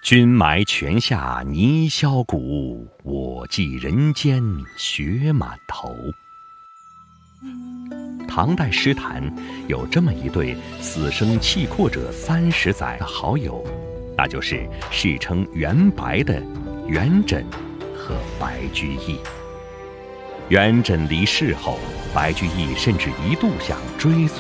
君埋泉下泥销骨，我寄人间雪满头。唐代诗坛有这么一对死生契阔者30载的好友，那就是世称元白的元稹和白居易。元稹离世后，白居易甚至一度想追随